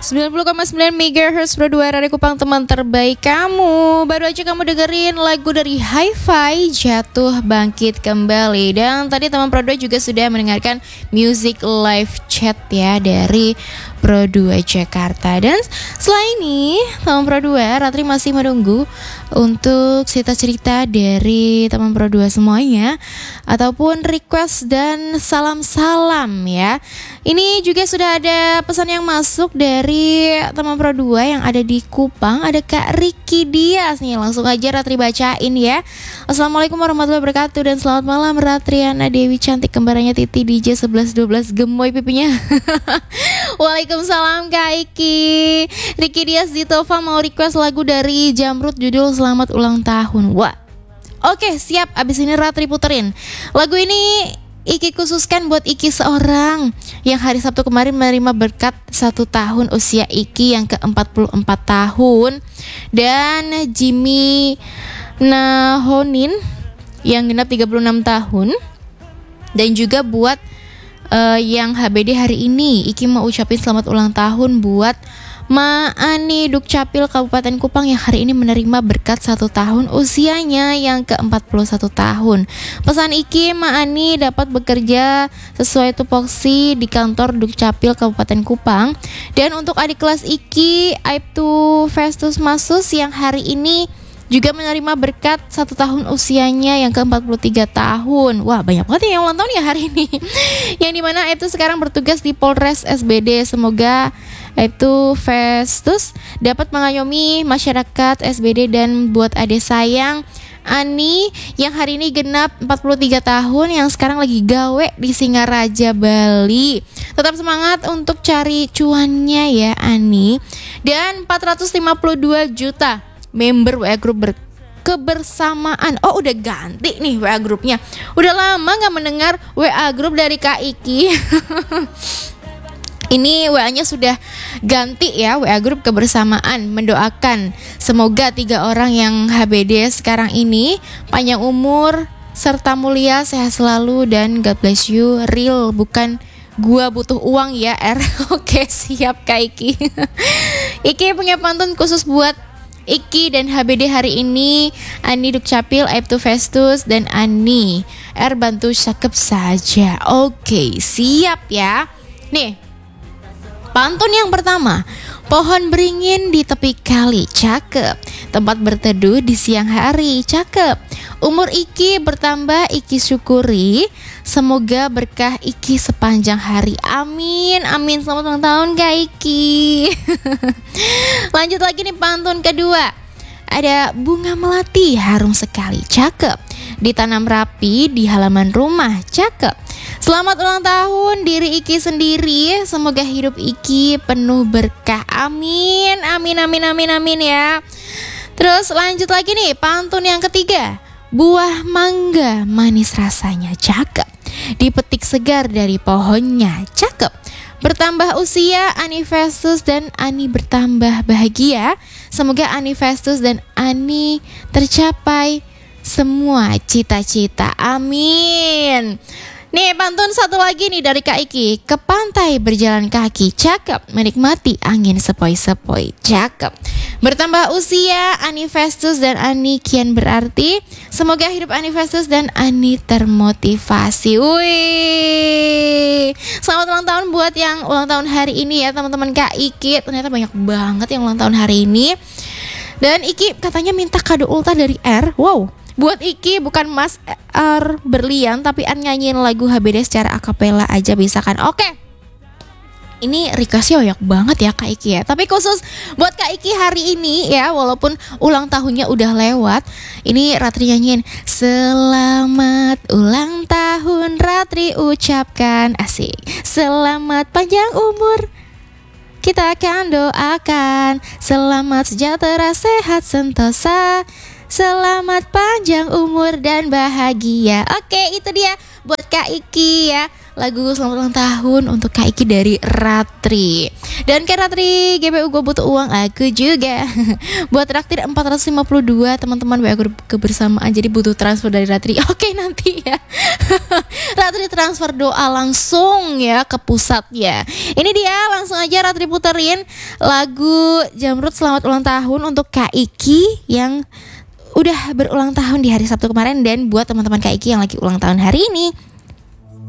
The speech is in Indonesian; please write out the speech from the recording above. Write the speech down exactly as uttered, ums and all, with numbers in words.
sembilan puluh koma sembilan megahertz Pro dua Radio Kupang, teman terbaik kamu. Baru aja kamu dengerin lagu dari Hi-Fi, Jatuh Bangkit Kembali. Dan tadi teman Pro dua juga sudah mendengarkan music live chat ya dari Pro dua Jakarta. Dan setelah ini teman Pro dua, Ratri masih menunggu untuk cerita-cerita dari teman Pro dua semuanya, ataupun request dan salam-salam ya. Ini juga sudah ada pesan yang masuk dari teman Pro dua yang ada di Kupang. Ada Kak Ricky Dias nih, langsung aja Ratri bacain ya. Assalamualaikum warahmatullahi wabarakatuh dan selamat malam Ratriana Dewi cantik, kembarannya Titi D J sebelas dua belas gemoy pipinya. Waalaikumsalam Kak Iki. Ricky Dias di Tova mau request lagu dari Jamrud judul Selamat Ulang Tahun. Wah, oke siap, abis ini Ratri puterin lagu ini. Iki khususkan buat Iki seorang yang hari Sabtu kemarin menerima berkat satu tahun usia Iki yang ke empat puluh empat tahun. Dan Jimmy Nahonin yang genap tiga puluh enam tahun. Dan juga buat uh, yang H B D hari ini, Iki mau ucapin selamat ulang tahun buat Ma Ani Dukcapil Kabupaten Kupang yang hari ini menerima berkat satu tahun usianya yang ke empat puluh satu tahun. Pesan Iki, Ma Ani dapat bekerja sesuai tupoksi di kantor Dukcapil Kabupaten Kupang. Dan untuk adik kelas Iki, Aibtu Festus Masus yang hari ini juga menerima berkat satu tahun usianya yang ke empat puluh tiga tahun. Wah, banyak banget yang ulang tahun ya hari ini. Yang dimana itu sekarang bertugas di Polres S B D. Semoga itu Festus dapat mengayomi masyarakat S B D. Dan buat adik sayang Ani yang hari ini genap empat puluh tiga tahun, yang sekarang lagi gawe di Singaraja, Bali. Tetap semangat untuk cari cuannya ya Ani. Dan empat ratus lima puluh dua juta member W A Group ber- kebersamaan. Oh, udah ganti nih W A Groupnya. Udah lama gak mendengar W A Group dari Kak Iki. Ini W A-nya sudah ganti ya, W A Group kebersamaan. Mendoakan semoga tiga orang yang H B D sekarang ini panjang umur serta mulia, sehat selalu, dan God bless you. Real, bukan gua butuh uang ya R. Oke siap Kak Iki. Iki punya pantun khusus buat Iki dan H B D hari ini. Ani Dukcapil, Aibtu Festus, dan Ani R bantu cakep saja. Oke siap ya. Nih pantun yang pertama, pohon beringin di tepi kali, cakep. Tempat berteduh di siang hari, cakep. Umur Iki bertambah, Iki syukuri. Semoga berkah Iki sepanjang hari, amin. Amin, selamat ulang tahun Kak Iki. Lanjut lagi nih pantun kedua. Ada bunga melati harum sekali, cakep. Ditanam rapi di halaman rumah, cakep. Selamat ulang tahun diri Iki sendiri. Semoga hidup Iki penuh berkah, amin. Amin, amin, amin, amin ya. Terus lanjut lagi nih pantun yang ketiga. Buah mangga manis rasanya, cakep. Dipetik segar dari pohonnya, cakep. Bertambah usia Ani Festus dan Ani bertambah bahagia. Semoga Ani Festus dan Ani tercapai semua cita-cita, amin. Nih pantun satu lagi nih dari Kak Iki. Ke pantai berjalan kaki, cakep. Menikmati angin sepoi-sepoi, cakep. Bertambah usia Ani Festus dan Ani kian berarti. Semoga hidup Ani Festus dan Ani termotivasi. Wih, selamat ulang tahun buat yang ulang tahun hari ini ya teman-teman Kak Iki. Ternyata banyak banget yang ulang tahun hari ini. Dan Iki katanya minta kado ultah dari R. Wow, buat Iki bukan Mas R berlian, tapi R nyanyiin lagu H B D secara akapela aja bisa kan? Oke, ini requestnya banyak banget ya Kak Iki ya. Tapi khusus buat Kak Iki hari ini ya, walaupun ulang tahunnya udah lewat, ini Ratri nyanyiin selamat ulang tahun Ratri ucapkan, asik. Selamat panjang umur kita akan doakan, selamat sejahtera sehat sentosa, selamat panjang umur dan bahagia. Oke, itu dia buat Kak Iki ya. lagu selamat ulang tahun untuk Kak Iki dari Ratri. Dan Kak Ratri, G P U gue butuh uang, aku juga. Buat traktir empat ratus lima puluh dua teman-teman W A kebersamaan, jadi butuh transfer dari Ratri. Oke nanti ya. Ratri transfer doa langsung ya ke pusatnya. Ini dia, langsung aja Ratri puterin lagu Jamrud selamat ulang tahun untuk Kak Iki yang udah berulang tahun di hari Sabtu kemarin, dan buat teman-teman Kak Iki yang lagi ulang tahun hari ini.